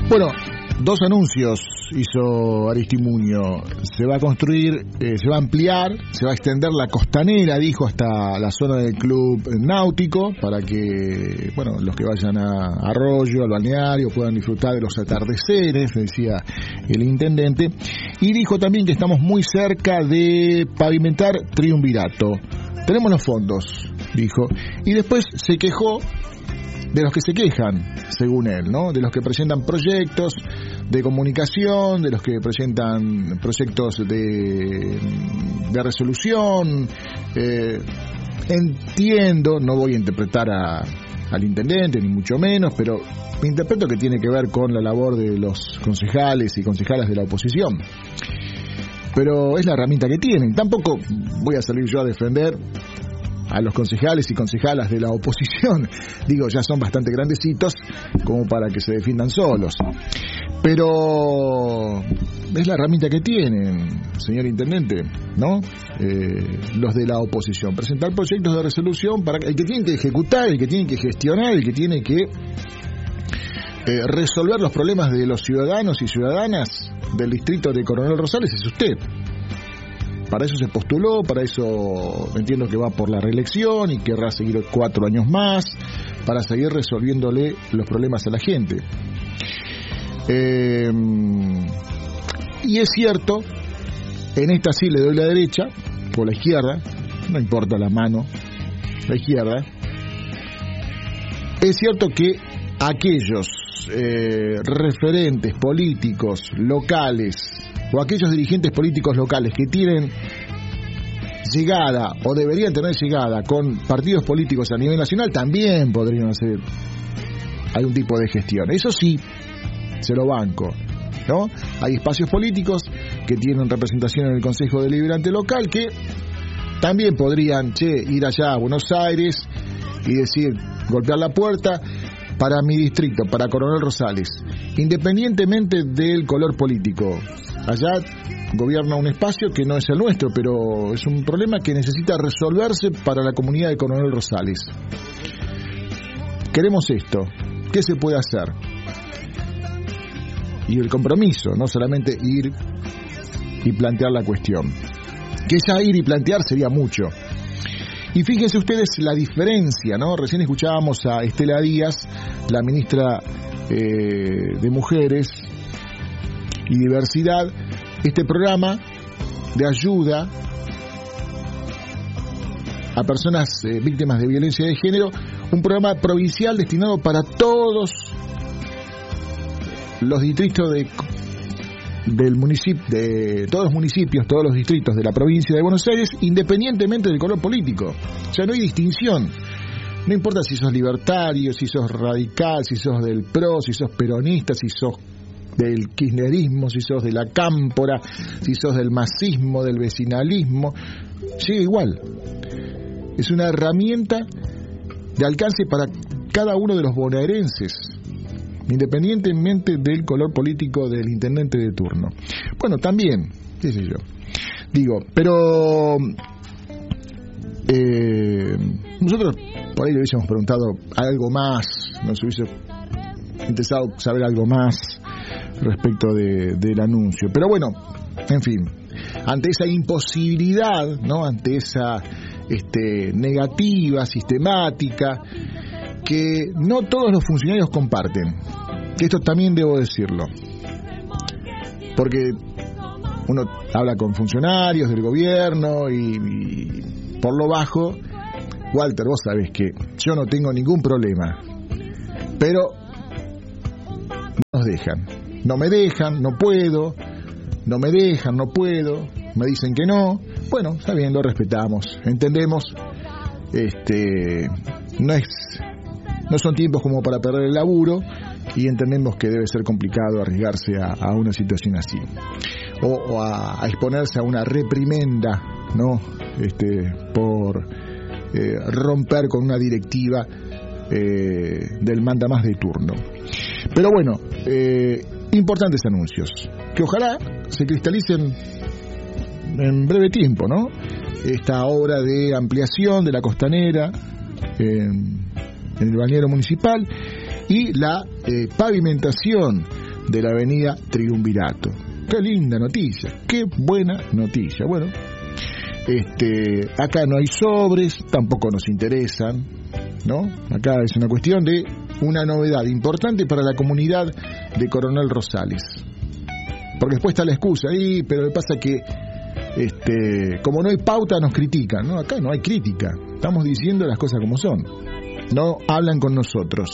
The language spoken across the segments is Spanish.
Bueno, dos anuncios hizo Aristimuño. Se va a construir, se va a ampliar, se va a extender la costanera, dijo, hasta la zona del club náutico, para que, bueno, los que vayan a Arroyo, al balneario, puedan disfrutar de los atardeceres, decía el intendente. Y dijo también que estamos muy cerca de pavimentar Triunvirato. Tenemos los fondos, dijo. Y después se quejó de los que se quejan, según él, ¿no? De los que presentan proyectos de comunicación, de los que presentan proyectos de resolución. Entiendo, no voy a interpretar al intendente, ni mucho menos, pero me interpreto que tiene que ver con la labor de los concejales y concejalas de la oposición. Pero es la herramienta que tienen. Tampoco voy a salir yo a defender a los concejales y concejalas de la oposición. Digo, ya son bastante grandecitos como para que se defiendan solos. Pero es la herramienta que tienen, señor intendente, ¿no? Los de la oposición. Presentar proyectos de resolución para el que tienen que ejecutar, el que tienen que gestionar, el que tiene que resolver los problemas de los ciudadanos y ciudadanas del distrito de Coronel Rosales es usted. Para eso se postuló, para eso entiendo que va por la reelección y querrá seguir 4 años más para seguir resolviéndole los problemas a la gente. Y es cierto, en esta sí le doy la derecha, por la izquierda, no importa la mano, la izquierda. Es cierto que aquellos referentes políticos locales o aquellos dirigentes políticos locales que tienen llegada o deberían tener llegada con partidos políticos a nivel nacional también podrían hacer algún tipo de gestión. Eso sí, se lo banco, ¿no? Hay espacios políticos que tienen representación en el Consejo Deliberante local que también podrían ir allá a Buenos Aires y decir, golpear la puerta para mi distrito, para Coronel Rosales, independientemente del color político. Allá gobierna un espacio que no es el nuestro, pero es un problema que necesita resolverse para la comunidad de Coronel Rosales. Queremos esto, ¿qué se puede hacer? Y el compromiso, no solamente ir y plantear la cuestión. Que ya ir y plantear sería mucho. Y fíjense ustedes la diferencia, ¿no? Recién escuchábamos a Estela Díaz, la ministra de Mujeres y Diversidad, este programa de ayuda a personas víctimas de violencia de género, un programa provincial destinado para todos los distritos del municipio, de todos los municipios, todos los distritos de la provincia de Buenos Aires, independientemente del color político. O sea, no hay distinción. No importa si sos libertario, si sos radical, si sos del PRO, si sos peronista, si sos del kirchnerismo, si sos de la cámpora, si sos del masismo, del vecinalismo, llega igual. Es una herramienta de alcance para cada uno de los bonaerenses, independientemente del color político del intendente de turno. Bueno, también, qué sé yo, digo, pero nosotros por ahí le hubiésemos preguntado algo más, nos hubiese interesado saber algo más respecto del anuncio. Pero bueno, en fin, ante esa imposibilidad, ¿no? Ante esa negativa sistemática que no todos los funcionarios comparten, que esto también debo decirlo, porque uno habla con funcionarios del gobierno y por lo bajo, Walter, vos sabés que yo no tengo ningún problema, pero no nos dejan, no me dejan, no puedo, no me dejan, no puedo, me dicen que no. Bueno, está bien, lo respetamos, entendemos, no son tiempos como para perder el laburo y entendemos que debe ser complicado arriesgarse a una situación así o a exponerse a una reprimenda, ¿no? Por romper con una directiva del mandamás de turno. Pero bueno, importantes anuncios que ojalá se cristalicen en breve tiempo, ¿no? Esta obra de ampliación de la costanera en el balneario municipal y la pavimentación de la avenida Triunvirato. Qué linda noticia, qué buena noticia. Bueno, acá no hay sobres, tampoco nos interesan, ¿no? Acá es una cuestión de una novedad importante para la comunidad de Coronel Rosales. Porque después está la excusa, pero me pasa que como no hay pauta nos critican, ¿no? Acá no hay crítica, estamos diciendo las cosas como son. No hablan con nosotros.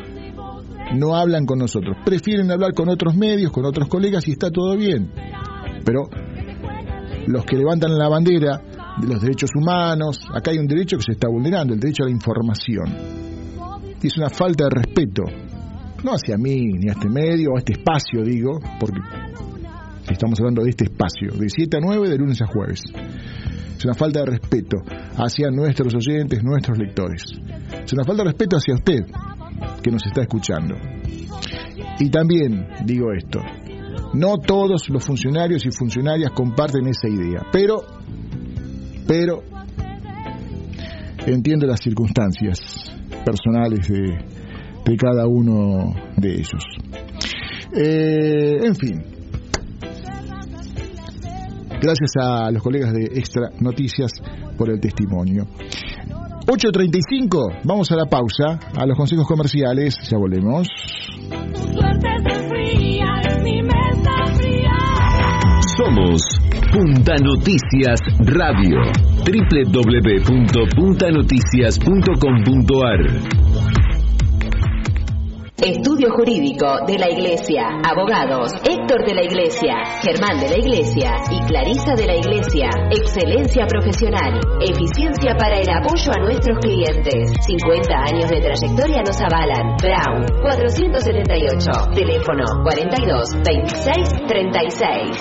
Prefieren hablar con otros medios, con otros colegas y está todo bien. Pero los que levantan la bandera de los derechos humanos, acá hay un derecho que se está vulnerando, el derecho a la información. Y es una falta de respeto, no hacia mí, ni a este medio, a este espacio, digo, porque estamos hablando de este espacio, de 7 a 9, de lunes a jueves. Es una falta de respeto hacia nuestros oyentes, nuestros lectores. Es una falta de respeto hacia usted, que nos está escuchando. Y también digo esto, no todos los funcionarios y funcionarias comparten esa idea, pero entiendo las circunstancias personales de cada uno de ellos. En fin, gracias a los colegas de Extra Noticias por el testimonio. 8:35, vamos a la pausa, a los consejos comerciales, ya volvemos. Somos Punta Noticias Radio, www.puntanoticias.com.ar. Estudio Jurídico de la Iglesia. Abogados Héctor de la Iglesia, Germán de la Iglesia y Clarisa de la Iglesia. Excelencia profesional. Eficiencia para el apoyo a nuestros clientes. 50 años de trayectoria nos avalan. Brown 478. Teléfono 42 26 36.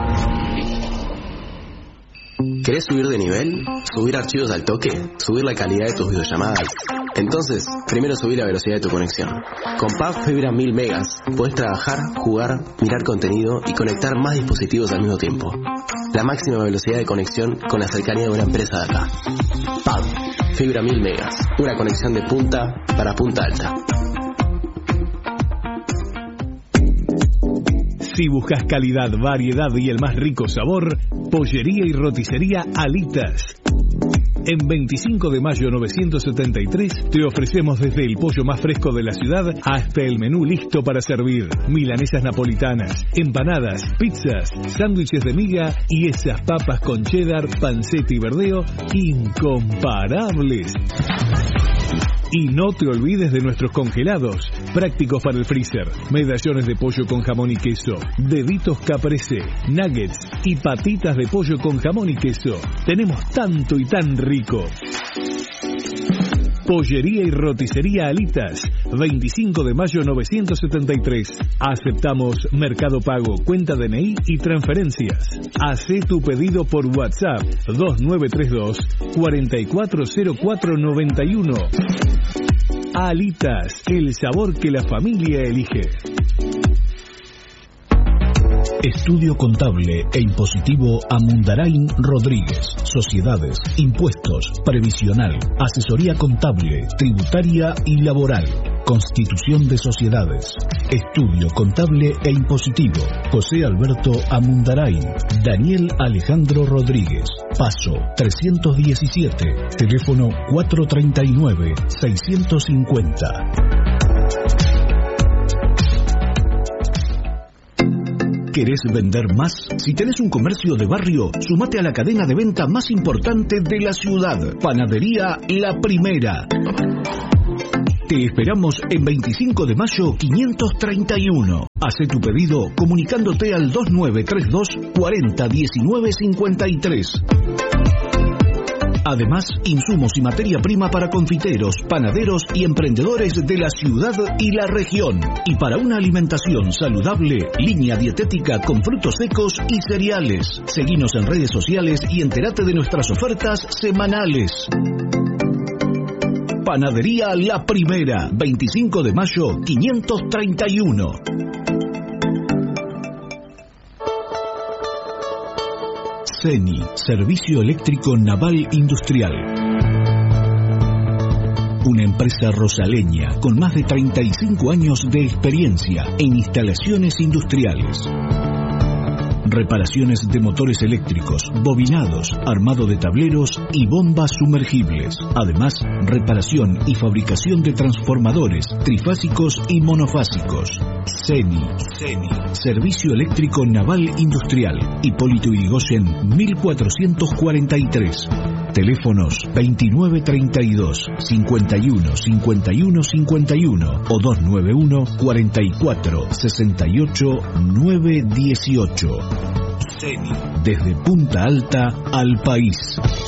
¿Querés subir de nivel? ¿Subir archivos al toque? ¿Subir la calidad de tus videollamadas? Entonces, primero subí la velocidad de tu conexión. Con PAF Fibra 1000 megas, podés trabajar, jugar, mirar contenido y conectar más dispositivos al mismo tiempo. La máxima velocidad de conexión con la cercanía de una empresa de acá. PAF Fibra 1000 megas, una conexión de punta para punta alta. Si buscas calidad, variedad y el más rico sabor, Pollería y Roticería Alitas. En 25 de mayo 973 te ofrecemos desde el pollo más fresco de la ciudad hasta el menú listo para servir. Milanesas napolitanas, empanadas, pizzas, sándwiches de miga y esas papas con cheddar, panceta y verdeo incomparables. Y no te olvides de nuestros congelados, prácticos para el freezer, medallones de pollo con jamón y queso, deditos caprese, nuggets y patitas de pollo con jamón y queso. Tenemos tanto y tan rico. Pollería y Roticería Alitas, 25 de mayo 973. Aceptamos Mercado Pago, cuenta DNI y transferencias. Hacé tu pedido por WhatsApp 2932 440491. Alitas, el sabor que la familia elige. Estudio Contable e Impositivo Amundarain Rodríguez. Sociedades, impuestos, previsional, asesoría contable, tributaria y laboral. Constitución de sociedades. Estudio Contable e Impositivo. José Alberto Amundarain. Daniel Alejandro Rodríguez. Paso 317. Teléfono 439-650. ¿Querés vender más? Si tenés un comercio de barrio, sumate a la cadena de venta más importante de la ciudad. Panadería La Primera. Te esperamos en 25 de mayo 531. Hacé tu pedido comunicándote al 2932 40 19 53. Además, insumos y materia prima para confiteros, panaderos y emprendedores de la ciudad y la región. Y para una alimentación saludable, línea dietética con frutos secos y cereales. Seguinos en redes sociales y entérate de nuestras ofertas semanales. Panadería La Primera, 25 de mayo 531. CENI, Servicio Eléctrico Naval Industrial. una empresa rosaleña con más de 35 años de experiencia en instalaciones industriales. Reparaciones de motores eléctricos, bobinados, armado de tableros y bombas sumergibles. Además, reparación y fabricación de transformadores, trifásicos y monofásicos. CENI. Servicio Eléctrico Naval Industrial. Hipólito Yrigoyen 1443. Teléfonos 2932 51 51 51 o 291 44 68 918. CENI, desde Punta Alta al país.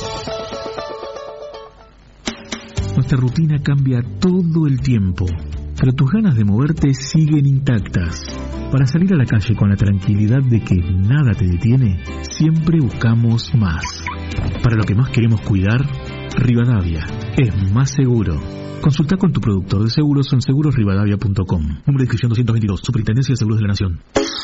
Nuestra rutina cambia todo el tiempo, pero tus ganas de moverte siguen intactas. Para salir a la calle con la tranquilidad de que nada te detiene, siempre buscamos más. Para lo que más queremos cuidar, Rivadavia es más seguro. Consulta con tu productor de seguros en segurosrivadavia.com. Número de inscripción 222, Superintendencia de Seguros de la Nación.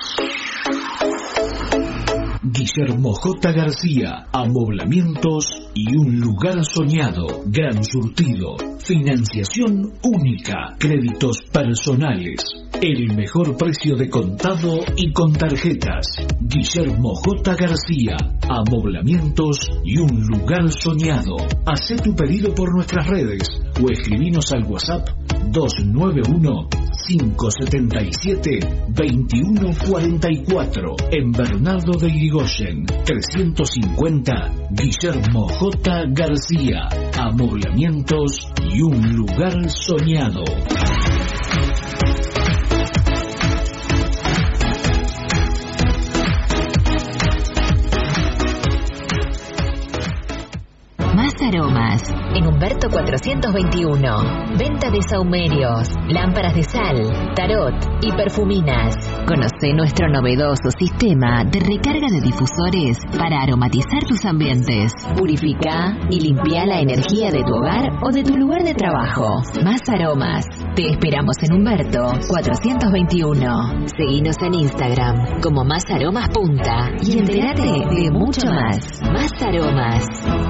Guillermo J. García, amoblamientos y un lugar soñado, gran surtido, financiación única, créditos personales, el mejor precio de contado y con tarjetas. Guillermo J. García, amoblamientos y un lugar soñado. Hacé tu pedido por nuestras redes o escribinos al WhatsApp 291-577-2144 en Bernardo de Irigoyen 350. Guillermo J. García, amoblamientos y un lugar soñado. Más aromas. En Humberto 421. Venta de sahumerios, lámparas de sal, tarot y perfuminas. Conoce nuestro novedoso sistema de recarga de difusores para aromatizar tus ambientes. Purifica y limpia la energía de tu hogar o de tu lugar de trabajo. Más aromas. Te esperamos en Humberto 421. Seguinos en Instagram como Más Aromas Punta y entérate de mucho más. Más Aromas.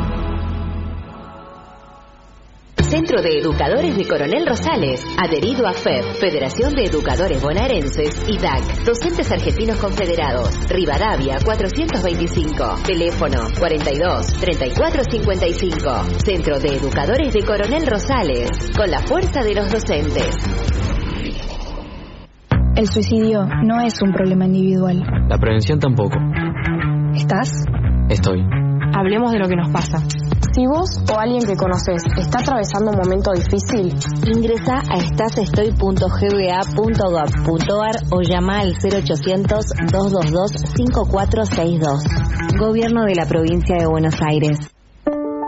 Centro de Educadores de Coronel Rosales, adherido a FED, Federación de Educadores Bonaerenses y DAC, Docentes Argentinos Confederados, Rivadavia 425, teléfono 42 34 55. Centro de Educadores de Coronel Rosales, con la fuerza de los docentes. El suicidio no es un problema individual. La prevención tampoco. ¿Estás? Estoy. Hablemos de lo que nos pasa. Si vos o alguien que conoces está atravesando un momento difícil, ingresa a estasestoy.gba.gov.ar o llama al 0800-222-5462. Gobierno de la Provincia de Buenos Aires.